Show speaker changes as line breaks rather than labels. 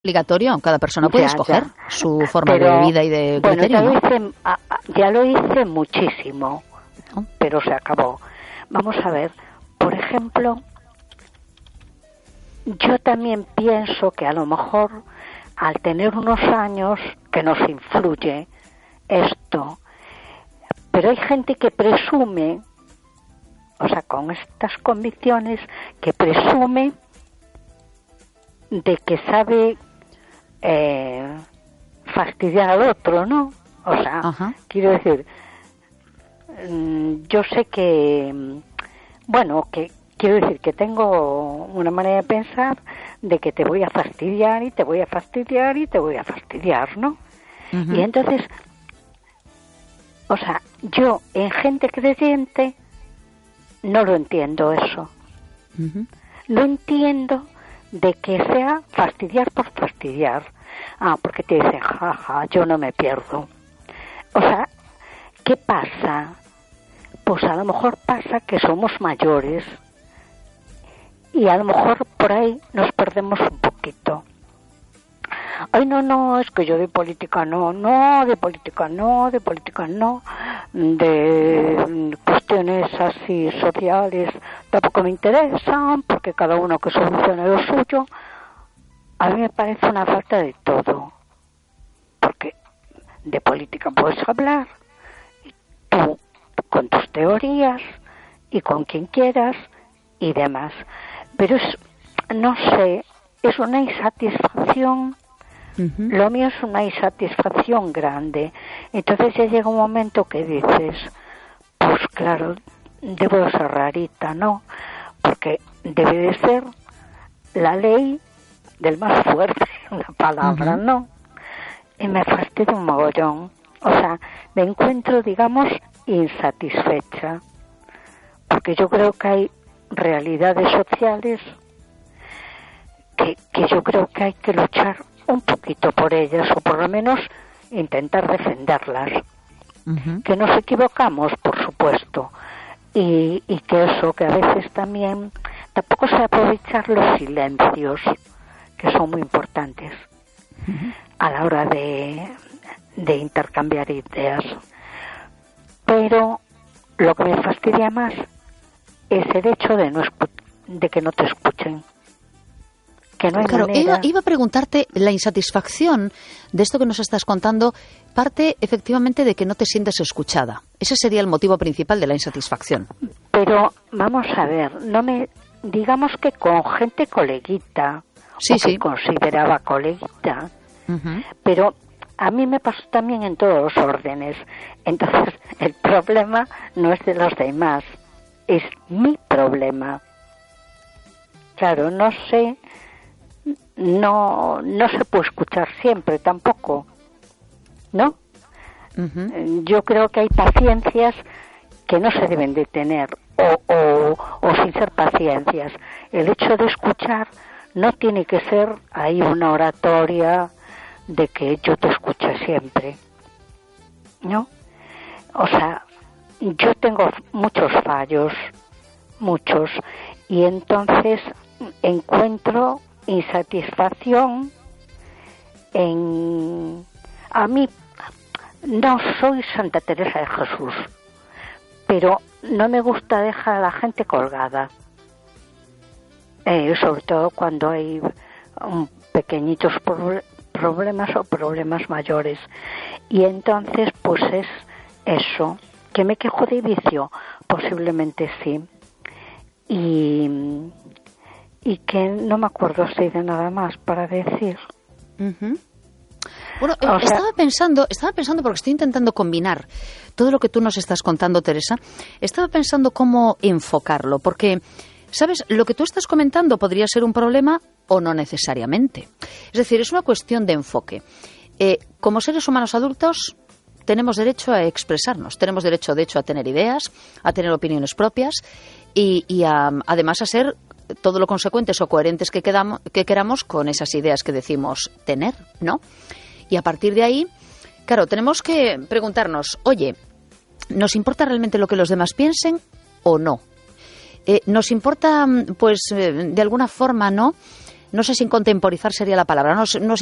obligatorio, cada persona puede escoger su forma de vida y de criterio.
Bueno, ya lo hice muchísimo, pero se acabó. Vamos a ver, por ejemplo, yo también pienso que a lo mejor al tener unos años que nos influye esto, pero hay gente que presume, o sea, con estas convicciones, que presume de que sabe fastidiar al otro, ¿no? O sea, quiero decir, yo sé que, bueno, que quiero decir que tengo una manera de pensar de que te voy a fastidiar y te voy a fastidiar y te voy a fastidiar, ¿no? Y entonces, o sea, yo en gente creyente no lo entiendo eso. No entiendo de que sea fastidiar por fastidiar. Porque te dicen, jaja, yo no me pierdo. O sea, ¿qué pasa? Pues a lo mejor pasa que somos mayores y a lo mejor por ahí nos perdemos un poquito. Ay, no, es que yo de política no, de cuestiones así sociales tampoco me interesan, porque cada uno que solucione lo suyo. A mí me parece una falta de todo, porque de política puedes hablar, tú con tus teorías y con quien quieras y demás, pero no sé, es una insatisfacción. Lo mío es una insatisfacción grande. Entonces ya llega un momento que dices, pues claro, debo ser rarita, ¿no? Porque debe de ser la ley del más fuerte, una palabra, ¿no? Y me fastidia un mogollón. O sea, me encuentro, digamos, insatisfecha. Porque yo creo que hay realidades sociales que yo creo que hay que luchar un poquito por ellas, o por lo menos intentar defenderlas. Que nos equivocamos, por supuesto, y que eso, que a veces también tampoco se aprovechar los silencios, que son muy importantes a la hora de intercambiar ideas. Pero lo que me fastidia más es el hecho de que no te escuchen. Que no hay manera.
Iba a preguntarte, la insatisfacción de esto que nos estás contando parte efectivamente de que no te sientes escuchada. Ese sería el motivo principal de la insatisfacción.
Pero vamos a ver, digamos que con gente coleguita, que consideraba coleguita, pero a mí me pasó también en todos los órdenes. Entonces el problema no es de los demás, es mi problema. Claro, no sé. No se puede escuchar siempre tampoco, ¿no? Yo creo que hay paciencias que no se deben de tener, o sin ser paciencias. El hecho de escuchar no tiene que ser ahí una oratoria de que yo te escuche siempre, ¿no? O sea, yo tengo muchos fallos, y entonces encuentro insatisfacción a mí. No soy Santa Teresa de Jesús, pero no me gusta dejar a la gente colgada, sobre todo cuando hay pequeñitos problemas o problemas mayores, y entonces pues es eso. ¿Que me quejo de vicio? Posiblemente sí, y que no me acuerdo así de nada más para decir.
Bueno, estaba pensando porque estoy intentando combinar todo lo que tú nos estás contando, Teresa. Estaba pensando cómo enfocarlo, porque, ¿sabes? Lo que tú estás comentando podría ser un problema o no necesariamente. Es decir, es una cuestión de enfoque. Como seres humanos adultos tenemos derecho a expresarnos, tenemos derecho, de hecho, a tener ideas, a tener opiniones propias y además a ser todo lo consecuentes o coherentes que queramos con esas ideas que decimos tener, ¿no? Y a partir de ahí, claro, tenemos que preguntarnos, oye, ¿nos importa realmente lo que los demás piensen o no? ¿Nos importa, pues, de alguna forma, no, no sé si contemporizar sería la palabra, no